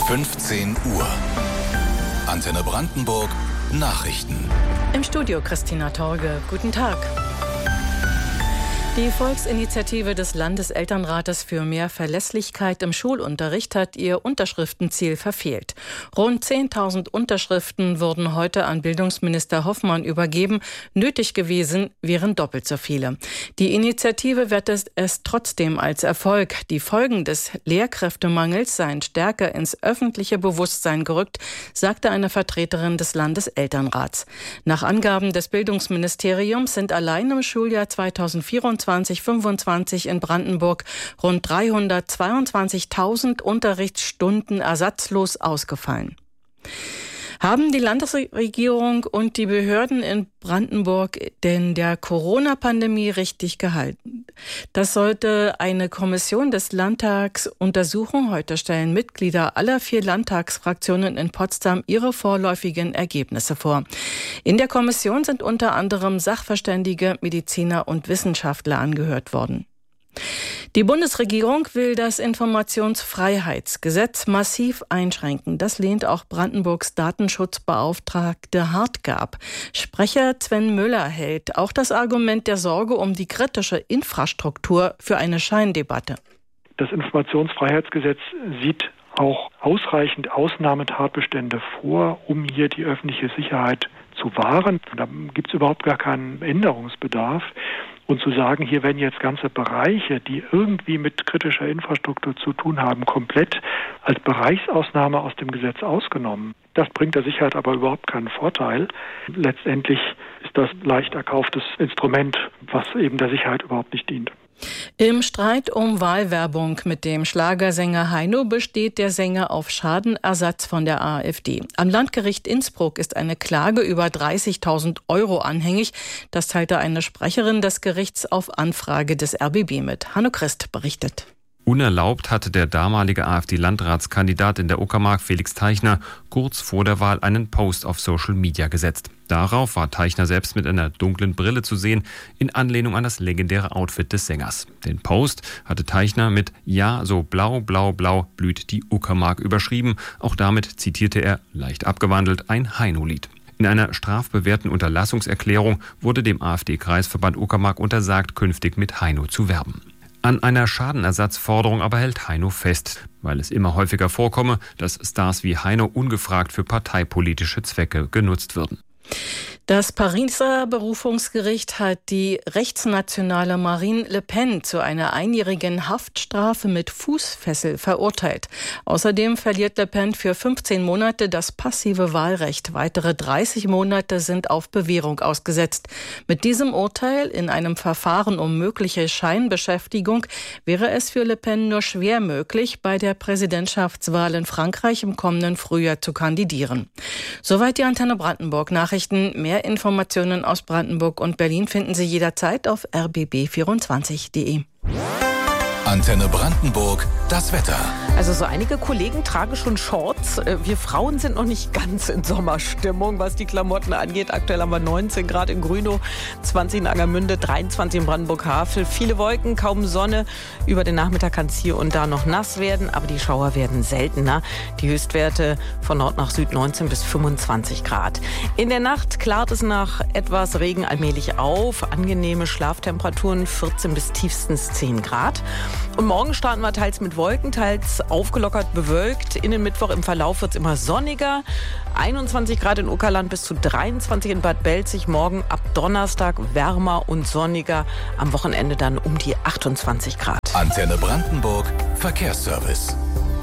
15 Uhr. Antenne Brandenburg Nachrichten. Im Studio Christina Torge. Guten Tag. Die Volksinitiative des Landeselternrates für mehr Verlässlichkeit im Schulunterricht hat ihr Unterschriftenziel verfehlt. Rund 10.000 Unterschriften wurden heute an Bildungsminister Hoffmann übergeben. Nötig gewesen wären doppelt so viele. Die Initiative wertet es trotzdem als Erfolg. Die Folgen des Lehrkräftemangels seien stärker ins öffentliche Bewusstsein gerückt, sagte eine Vertreterin des Landeselternrats. Nach Angaben des Bildungsministeriums sind allein im Schuljahr 2024/25 in Brandenburg rund 322.000 Unterrichtsstunden ersatzlos ausgefallen. Haben die Landesregierung und die Behörden in Brandenburg denn der Corona-Pandemie richtig gehalten? Das sollte eine Kommission des Landtags untersuchen. Heute stellen Mitglieder aller 4 Landtagsfraktionen in Potsdam ihre vorläufigen Ergebnisse vor. In der Kommission sind unter anderem Sachverständige, Mediziner und Wissenschaftler angehört worden. Die Bundesregierung will das Informationsfreiheitsgesetz massiv einschränken. Das lehnt auch Brandenburgs Datenschutzbeauftragte Hartgab. Sprecher Sven Müller hält auch das Argument der Sorge um die kritische Infrastruktur für eine Scheindebatte. Das Informationsfreiheitsgesetz sieht auch ausreichend Ausnahmetatbestände vor, um hier die öffentliche Sicherheit zu wahren. Da gibt es überhaupt gar keinen Änderungsbedarf. Und zu sagen, hier werden jetzt ganze Bereiche, die irgendwie mit kritischer Infrastruktur zu tun haben, komplett als Bereichsausnahme aus dem Gesetz ausgenommen. Das bringt der Sicherheit aber überhaupt keinen Vorteil. Letztendlich ist das leicht erkauftes Instrument, was eben der Sicherheit überhaupt nicht dient. Im Streit um Wahlwerbung mit dem Schlagersänger Heino besteht der Sänger auf Schadenersatz von der AfD. Am Landgericht Innsbruck ist eine Klage über 30.000 € anhängig. Das teilte eine Sprecherin des Gerichts auf Anfrage des RBB mit. Hanno Christ berichtet. Unerlaubt hatte der damalige AfD-Landratskandidat in der Uckermark Felix Teichner kurz vor der Wahl einen Post auf Social Media gesetzt. Darauf war Teichner selbst mit einer dunklen Brille zu sehen, in Anlehnung an das legendäre Outfit des Sängers. Den Post hatte Teichner mit »Ja, so blau, blau, blau blüht die Uckermark« überschrieben. Auch damit zitierte er, leicht abgewandelt, ein Heino-Lied. In einer strafbewährten Unterlassungserklärung wurde dem AfD-Kreisverband Uckermark untersagt, künftig mit Heino zu werben. An einer Schadenersatzforderung aber hält Heino fest, weil es immer häufiger vorkomme, dass Stars wie Heino ungefragt für parteipolitische Zwecke genutzt würden. Das Pariser Berufungsgericht hat die rechtsnationale Marine Le Pen zu einer einjährigen Haftstrafe mit Fußfessel verurteilt. Außerdem verliert Le Pen für 15 Monate das passive Wahlrecht. Weitere 30 Monate sind auf Bewährung ausgesetzt. Mit diesem Urteil in einem Verfahren um mögliche Scheinbeschäftigung wäre es für Le Pen nur schwer möglich, bei der Präsidentschaftswahl in Frankreich im kommenden Frühjahr zu kandidieren. Soweit die Antenne Brandenburg Nachrichten. Mehr Informationen aus Brandenburg und Berlin finden Sie jederzeit auf rbb24.de. Antenne Brandenburg, das Wetter. Also so einige Kollegen tragen schon Shorts. Wir Frauen sind noch nicht ganz in Sommerstimmung, was die Klamotten angeht. Aktuell haben wir 19 Grad in Grünow, 20 in Angermünde, 23 in Brandenburg-Havel. Viele Wolken, kaum Sonne. Über den Nachmittag kann es hier und da noch nass werden, aber die Schauer werden seltener. Die Höchstwerte von Nord nach Süd 19 bis 25 Grad. In der Nacht klart es nach etwas Regen allmählich auf. Angenehme Schlaftemperaturen 14 bis tiefstens 10 Grad. Und morgen starten wir teils mit Wolken, teils aufgelockert bewölkt. In den Mittwoch im Verlauf wird es immer sonniger. 21 Grad in Uckerland bis zu 23 in Bad Belzig. Morgen ab Donnerstag wärmer und sonniger. Am Wochenende dann um die 28 Grad. Antenne Brandenburg Verkehrsservice.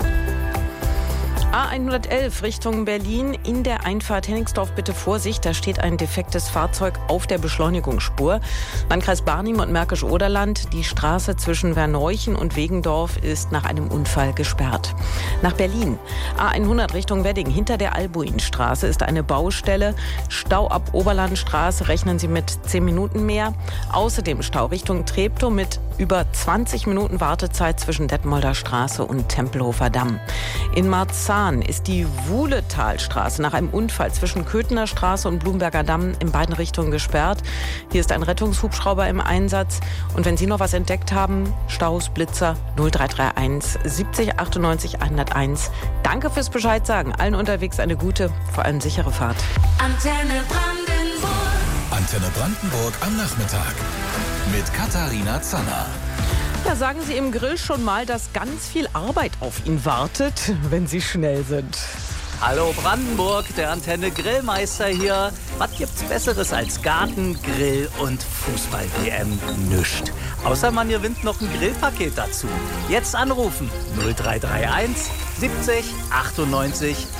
A111 Richtung Berlin, in der Einfahrt Hennigsdorf bitte Vorsicht, da steht ein defektes Fahrzeug auf der Beschleunigungsspur. Landkreis Barnim und Märkisch-Oderland, die Straße zwischen Werneuchen und Wegendorf ist nach einem Unfall gesperrt. Nach Berlin, A100 Richtung Wedding, hinter der Albuinstraße ist eine Baustelle. Stau ab Oberlandstraße, rechnen Sie mit 10 Minuten mehr. Außerdem Stau Richtung Treptow mit über 20 Minuten Wartezeit zwischen Detmolder Straße und Tempelhofer Damm. In Marzahn ist die Wuhletalstraße nach einem Unfall zwischen Köthener Straße und Blumberger Damm in beiden Richtungen gesperrt. Hier ist ein Rettungshubschrauber im Einsatz. Und wenn Sie noch was entdeckt haben, Staus, Blitzer 0331 70 98 101. Danke fürs Bescheid sagen. Allen unterwegs eine gute, vor allem sichere Fahrt. Antenne Brandenburg am Nachmittag mit Katharina Zanner. Ja, sagen Sie im Grill schon mal, dass ganz viel Arbeit auf ihn wartet, wenn Sie schnell sind. Hallo Brandenburg, der Antenne Grillmeister hier. Was gibt's Besseres als Garten, Grill und Fußball-WM? Nüscht. Außer man gewinnt noch ein Grillpaket dazu. Jetzt anrufen 0331 70 98